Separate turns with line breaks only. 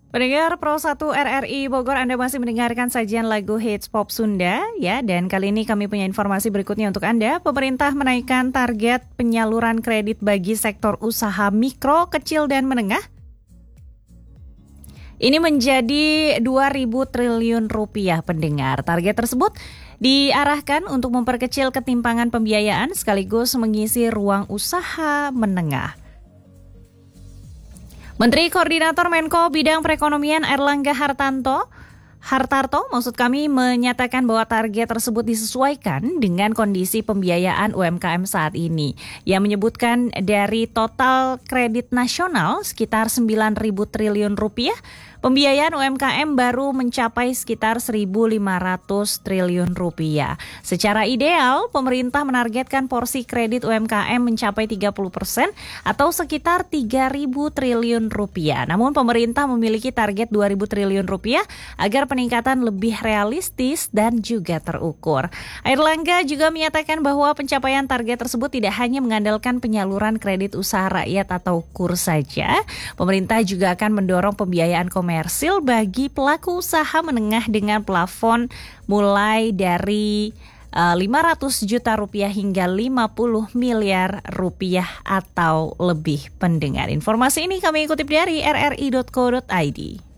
Pendengar Pro 1 RRI Bogor, Anda masih mendengarkan sajian lagu hits pop Sunda ya, dan kali ini kami punya informasi berikutnya untuk Anda. Pemerintah menaikkan target penyaluran kredit bagi sektor usaha mikro, kecil dan menengah. Ini menjadi 2.000 triliun rupiah, pendengar. Target tersebut diarahkan untuk memperkecil ketimpangan pembiayaan sekaligus mengisi ruang usaha menengah. Menteri Koordinator Menko Bidang Perekonomian Airlangga Hartarto menyatakan bahwa target tersebut disesuaikan dengan kondisi pembiayaan UMKM saat ini. Ia menyebutkan dari total kredit nasional sekitar 9.000 triliun rupiah, pembiayaan UMKM baru mencapai sekitar 1.500 triliun rupiah. Secara ideal, pemerintah menargetkan porsi kredit UMKM mencapai 30% atau sekitar 3.000 triliun rupiah. Namun pemerintah memiliki target 2.000 triliun rupiah agar peningkatan lebih realistis dan juga terukur. Airlangga juga menyatakan bahwa pencapaian target tersebut tidak hanya mengandalkan penyaluran kredit usaha rakyat atau KUR saja. Pemerintah juga akan mendorong pembiayaan komersil bagi pelaku usaha menengah dengan plafon mulai dari 500 juta rupiah hingga 50 miliar rupiah atau lebih, pendengar. Informasi ini kami kutip dari rri.co.id.